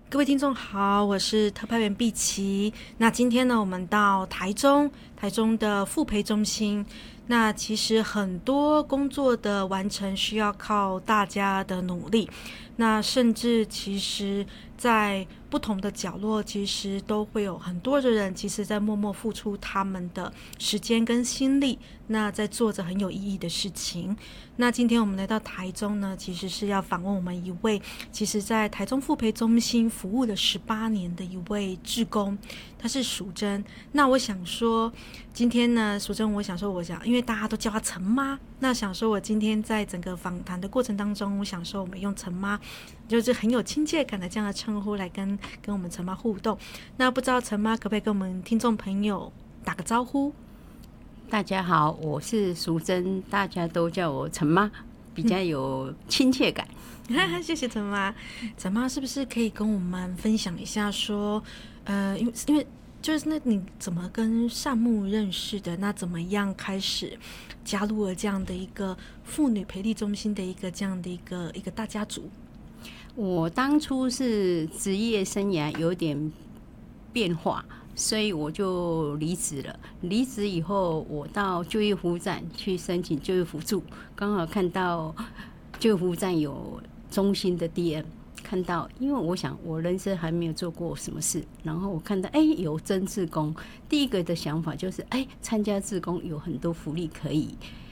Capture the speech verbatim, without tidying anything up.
各位听众好，我是特派员碧琪。那今天呢，我们到台中，台中的复培中心。那其实很多工作的完成需要靠大家的努力，那甚至其实在不同的角落，其实都会有很多的人，其实在默默付出他们的时间跟心力，那在做着很有意义的事情。那今天我们来到台中呢，其实是要访问我们一位，其实在台中复培中心服务了十八年的一位志工，他是淑珍。那我想说，今天呢，淑珍，我想说，我想，因为大家都叫她陈妈，那想说我今天在整个访谈的过程当中，我想说我们用陈妈，就是很有亲切感的这样的称呼来跟跟我们陈妈互动。那不知道陈妈可不可以跟我们听众朋友打个招呼？ 大家好，我是淑珍，大家都叫我陈妈，比较有亲切感。 嗯、谢谢陈妈。陈妈是不是可以跟我们分享一下说，呃，因为因为就是那你怎么跟善牧认识的？那怎么样开始加入了这样的一个妇女培力中心的一个这样的一个一个大家族？ 我当初是职业生涯有点变化，所以我就离职了。离职以后，我到就业服务站去申请就业辅助，刚好看到就业服务站有中心的 D M， 看到，因为我想我人生还没有做过什么事，然后我看到哎有征志工，第一个的想法就是哎参加志工有很多福利可以